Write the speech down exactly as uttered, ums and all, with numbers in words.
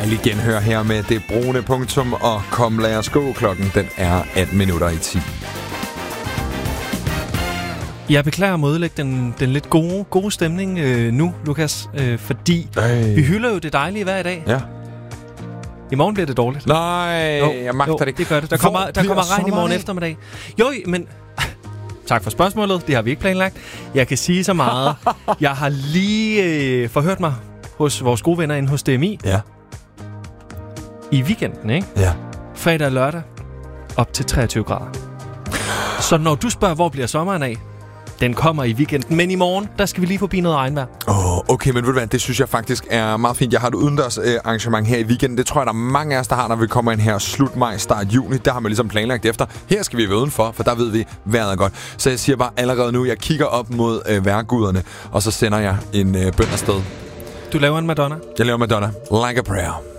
dejligt genhør her med det brune punktum, og kom lad os gå. Klokken den er atten minutter i ti. Jeg beklager at ødelægge den, den lidt gode, gode stemning øh, nu, Lukas, øh, fordi Ej. vi hylder jo det dejlige hver dag. Ja. I morgen bliver det dårligt. Nej, jo, jeg magter jo, det ikke. det gør det. Der Hvor kommer, der kommer regn i morgen eftermiddag. Jo, men... Tak for spørgsmålet. Det har vi ikke planlagt. Jeg kan sige så meget. Jeg har lige øh, forhørt mig hos vores gode venner inde hos D M I. Ja. I weekenden, ikke? Ja. Fredag og lørdag. Op til treogtyve grader. Så når du spørger, hvor bliver sommeren af? Den kommer i weekenden. Men i morgen, der skal vi lige forbi noget regnvejr. Åh, oh, okay, men ved du hvad, det synes jeg faktisk er meget fint. Jeg har et udendørs øh, arrangement her i weekenden. Det tror jeg, der er mange af os, der har, når vi kommer ind her slut maj, start juni. Der har man ligesom planlagt efter. Her skal vi være udenfor, for der ved vi, vejret er godt. Så jeg siger bare allerede nu, jeg kigger op mod øh, vejrguderne, og så sender jeg en øh, bøn afsted. Du laver en Madonna? Jeg laver Madonna. Like a prayer.